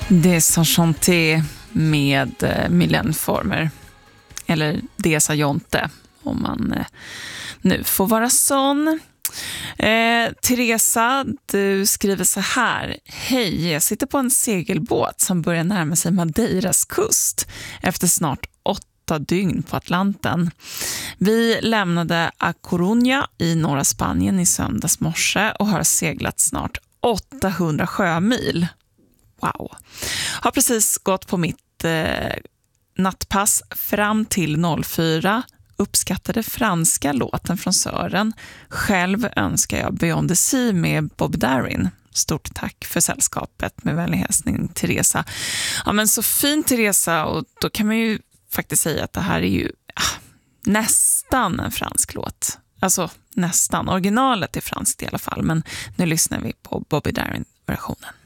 Des Enchantés med Mylène Farmer. Eller Des Jonte, om man nu får vara sån. Teresa, du skriver så här: hej, jag sitter på en segelbåt som börjar närma sig Madeiras kust efter snart 8 dygn på Atlanten. Vi lämnade A Coruña i norra Spanien i söndags morse och har seglat snart 800 sjömil. Wow. Har precis gått på mitt nattpass fram till 04. Uppskattade franska låten från Sören. Själv önskar jag Beyond the Sea med Bob Darin. Stort tack för sällskapet, med vänlig hälsning Teresa. Ja, men så fin Teresa, och då kan man ju faktiskt säga att det här är ju nästan en fransk låt. Alltså nästan. Originalet är franskt i alla fall, men nu lyssnar vi på Bobby Darin-versionen.